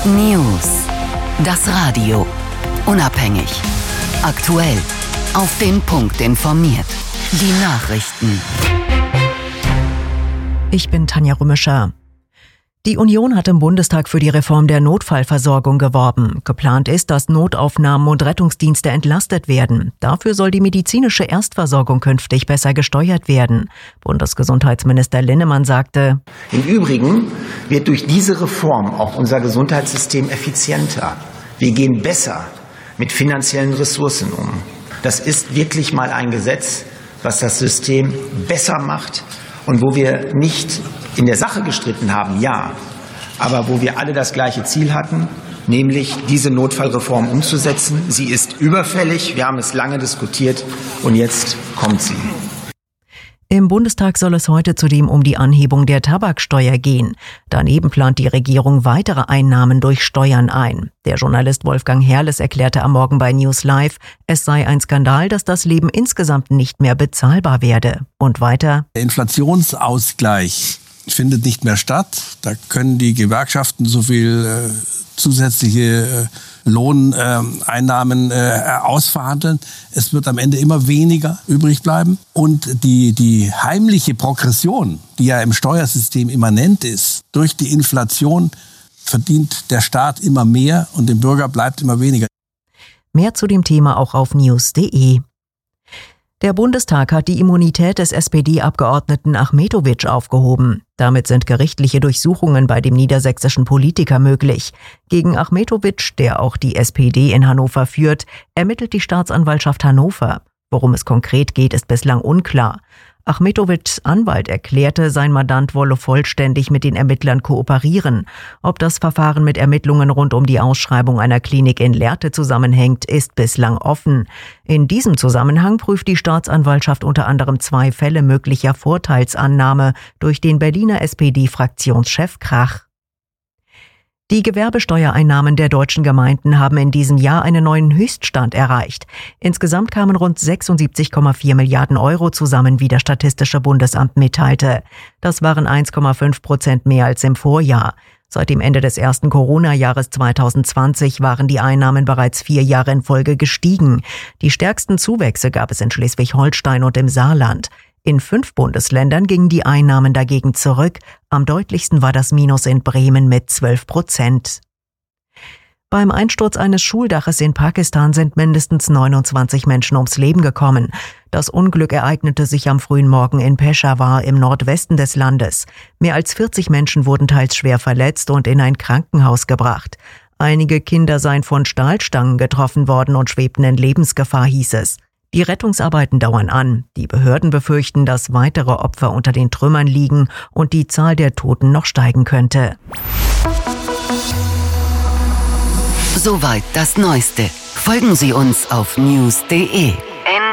News. Das Radio. Unabhängig. Aktuell. Auf den Punkt informiert. Die Nachrichten. Ich bin Tanja Rümischer. Die Union hat im Bundestag für die Reform der Notfallversorgung geworben. Geplant ist, dass Notaufnahmen und Rettungsdienste entlastet werden. Dafür soll die medizinische Erstversorgung künftig besser gesteuert werden. Bundesgesundheitsminister Linnemann sagte: Im Übrigen wird durch diese Reform auch unser Gesundheitssystem effizienter. Wir gehen besser mit finanziellen Ressourcen um. Das ist wirklich mal ein Gesetz, was das System besser macht und wo wir nicht in der Sache gestritten haben, ja, aber wo wir alle das gleiche Ziel hatten, nämlich diese Notfallreform umzusetzen. Sie ist überfällig, wir haben es lange diskutiert und jetzt kommt sie. Im Bundestag soll es heute zudem um die Anhebung der Tabaksteuer gehen. Daneben plant die Regierung weitere Einnahmen durch Steuern ein. Der Journalist Wolfgang Herrles erklärte am Morgen bei News Live, es sei ein Skandal, dass das Leben insgesamt nicht mehr bezahlbar werde. Und weiter: Der Inflationsausgleich findet nicht mehr statt. Da können die Gewerkschaften so viel zusätzliche Lohneinnahmen ausverhandeln. Es wird am Ende immer weniger übrig bleiben. Und die heimliche Progression, die ja im Steuersystem immanent ist, durch die Inflation verdient der Staat immer mehr und dem Bürger bleibt immer weniger. Mehr zu dem Thema auch auf news.de. Der Bundestag hat die Immunität des SPD-Abgeordneten Achmetović aufgehoben. Damit sind gerichtliche Durchsuchungen bei dem niedersächsischen Politiker möglich. Gegen Achmetović, der auch die SPD in Hannover führt, ermittelt die Staatsanwaltschaft Hannover. Worum es konkret geht, ist bislang unklar. Achmetovićs Anwalt erklärte, sein Mandant wolle vollständig mit den Ermittlern kooperieren. Ob das Verfahren mit Ermittlungen rund um die Ausschreibung einer Klinik in Lehrte zusammenhängt, ist bislang offen. In diesem Zusammenhang prüft die Staatsanwaltschaft unter anderem 2 Fälle möglicher Vorteilsannahme durch den Berliner SPD-Fraktionschef Krach. Die Gewerbesteuereinnahmen der deutschen Gemeinden haben in diesem Jahr einen neuen Höchststand erreicht. Insgesamt kamen rund 76,4 Milliarden Euro zusammen, wie das Statistische Bundesamt mitteilte. Das waren 1,5% mehr als im Vorjahr. Seit dem Ende des ersten Corona-Jahres 2020 waren die Einnahmen bereits 4 Jahre in Folge gestiegen. Die stärksten Zuwächse gab es in Schleswig-Holstein und im Saarland. In 5 Bundesländern gingen die Einnahmen dagegen zurück. Am deutlichsten war das Minus in Bremen mit 12%. Beim Einsturz eines Schuldaches in Pakistan sind mindestens 29 Menschen ums Leben gekommen. Das Unglück ereignete sich am frühen Morgen in Peshawar im Nordwesten des Landes. Mehr als 40 Menschen wurden teils schwer verletzt und in ein Krankenhaus gebracht. Einige Kinder seien von Stahlstangen getroffen worden und schwebten in Lebensgefahr, hieß es. Die Rettungsarbeiten dauern an. Die Behörden befürchten, dass weitere Opfer unter den Trümmern liegen und die Zahl der Toten noch steigen könnte. Soweit das Neueste. Folgen Sie uns auf news.de. news.de.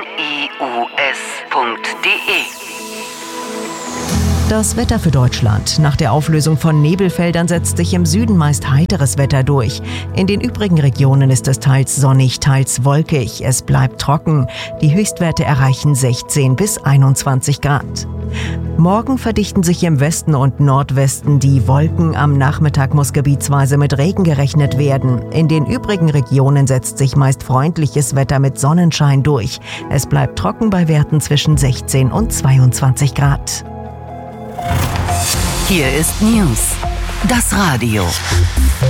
Das Wetter für Deutschland. Nach der Auflösung von Nebelfeldern setzt sich im Süden meist heiteres Wetter durch. In den übrigen Regionen ist es teils sonnig, teils wolkig. Es bleibt trocken. Die Höchstwerte erreichen 16 bis 21 Grad. Morgen verdichten sich im Westen und Nordwesten die Wolken. Am Nachmittag muss gebietsweise mit Regen gerechnet werden. In den übrigen Regionen setzt sich meist freundliches Wetter mit Sonnenschein durch. Es bleibt trocken bei Werten zwischen 16 und 22 Grad. Hier ist News. Das Radio.